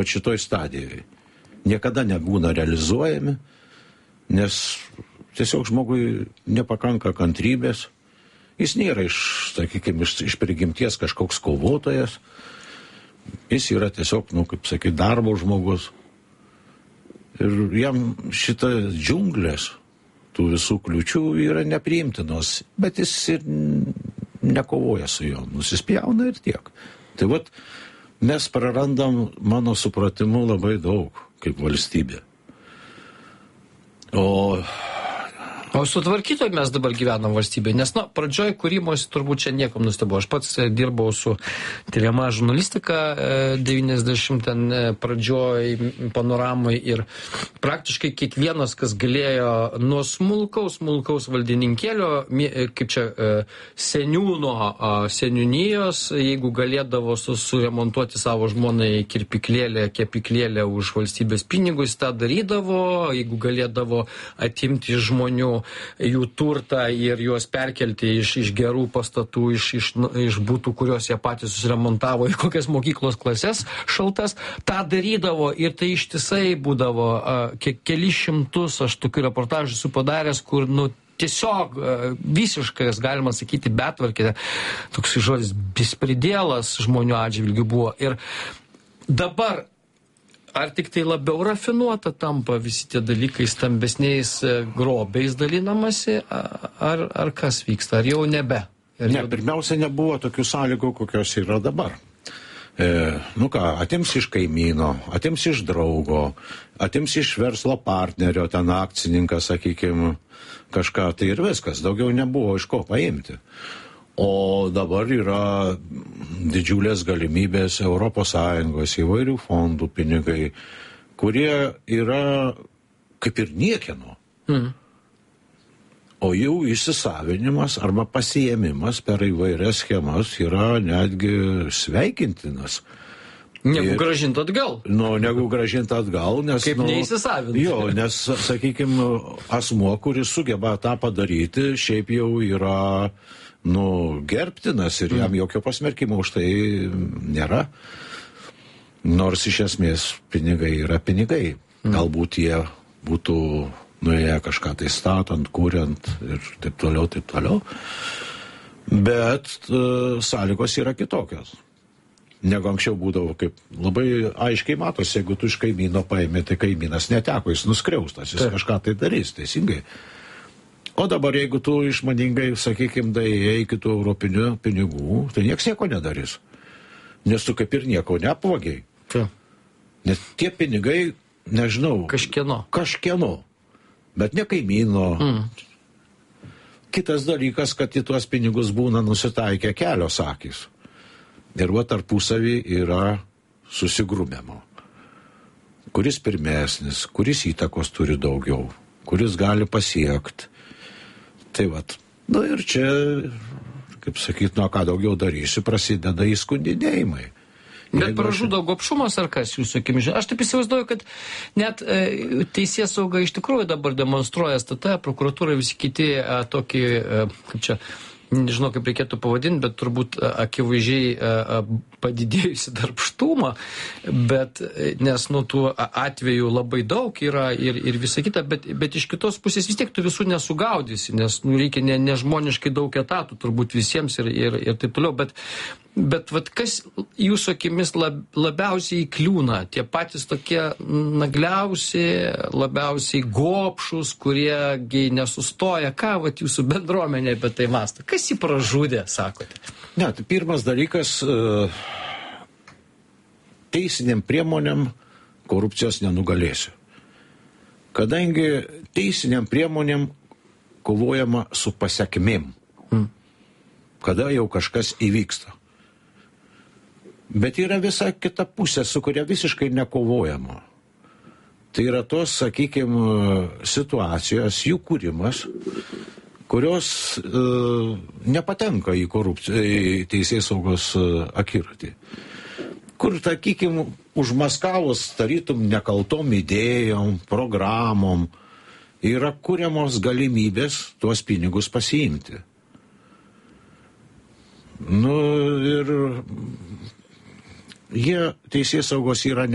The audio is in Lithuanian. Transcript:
va šitoj stadijoje. Niekada nebūna realizuojami, nes tiesiog žmogui nepakanka kantrybės. Jis nėra iš prigimties kažkoks kovotojas. Jis yra tiesiog, darbo žmogus. Ir jam šita džiunglės, tų visų kliučių yra nepriimtinos, bet jis ir nekovoja su juo, nusispjauna ir tiek. Tai vat, mes prarandam, mano supratimu, labai daug kaip valstybė. O sutvarkytoj mes dabar gyvenam valstybėje, nes, pradžioj kūrimosi turbūt čia niekam nustebo. Aš pats dirbau su tiriama žurnalistika 90 ten pradžioj panoramai ir praktiškai kiekvienas, kas galėjo nuo smulkaus valdininkėlio, kaip čia, seniūnijos, jeigu galėdavo suremontuoti savo žmonai kepyklėlę už valstybės pinigus, tą darydavo, jeigu galėdavo atimti žmonių jų turtą ir juos perkelti iš gerų pastatų, iš būtų, kuriuos jie patys susiremontavo į kokias mokyklos klases šaltas, tą darydavo ir tai ištisai būdavo keli šimtus, aš tokių reportažų esu padaręs, kur, tiesiog visiškas, galima sakyti, betvarkė, toks žodis, bespridėlas žmonių atžvilgių buvo. Ir dabar ar tik tai labiau rafinuota tampa visi tie dalykai stambesniais grobiais dalinamasi, ar kas vyksta, ar jau nebe? Pirmiausia, nebuvo tokių sąlygų, kokios yra dabar. Atims iš kaimyno, atims iš draugo, atims iš verslo partnerio, ten akcininkas, sakykime, kažką, tai ir viskas, daugiau nebuvo iš ko paimti. O dabar yra didžiulės galimybės ES įvairių fondų pinigai, kurie yra kaip ir niekieno. O jų įsisavinimas arba pasiėmimas per įvairias schemas yra netgi sveikintinas. Negu grąžinti atgal. Negu grąžinti atgal, nes... Kaip neįsisavinti. Jo, nes, sakykime, asmuo, kuris sugeba tą padaryti, šiaip jau yra... gerbtinas ir jam jokio pasmerkimo už tai nėra. Nors iš esmės pinigai yra pinigai. Galbūt jie būtų nuėję kažką tai statant, kuriant ir taip toliau. Bet sąlygos yra kitokios. Negu anksčiau būdavo, kaip labai aiškiai matosi, jeigu tu iš kaimyno paėmė, tai kaimynas neteko, jis nuskriaustas, jis kažką tai darys, teisingai. O dabar, jeigu tu išmaningai, sakykime, daėjai kitų europinių pinigų, tai nieks nieko nedarys. Nes tu kaip ir nieko neapvagiai. Nes tie pinigai, nežinau... Kažkieno. Bet ne kaimyno. Kitas dalykas, kad į tuos pinigus būna nusitaikę kelios akys. Ir tarpusavį yra susigrūmimo. Kuris pirmesnis, kuris įtakos turi daugiau, kuris gali pasiekti. Tai ir čia, kaip sakyt, ką daugiau darysi, prasideda įskundinėjimai. Bet pražudo gobšumas ar kas jūsų akimis? Aš taip įsivaizduoju, kad net teisėsauga iš tikrųjų dabar demonstruoja STT, prokuratūra, visi kiti tokį, kaip čia, nežinau kaip reikėtų pavadinti, bet turbūt akivaizdžiai padidėjusi darbštumą, bet nes tų atvejų labai daug yra ir visa kita, bet iš kitos pusės vis tiek tu visų nesugaudysi, nes reikia nežmoniškai daug etatų turbūt visiems ir taip toliau, bet kas jūsų akimis labiausiai įkliūna? Tie patys tokie nagliausi, labiausiai gobšus, kuriegi nesustoja. Ką jūsų bendruomenė apie tai mąsto? Kas jį pražudė, sakote? Ne, tai pirmas dalykas, teisiniam priemonėm korupcijos nenugalėsiu. Kadangi teisiniam priemonėm kovojama su pasekmėm. Kada jau kažkas įvyksta. Bet yra visa kita pusė, su kuria visiškai nekovojama. Tai yra tos, sakykime, situacijos, jų kūrimas, kurios nepatenka į teisėsaugos akiratį. Kur, sakykime, užmaskavus tarytum nekaltom idėjom, programom, yra kuriamos galimybės tuos pinigus pasiimti. Ir jie teisėsaugos yra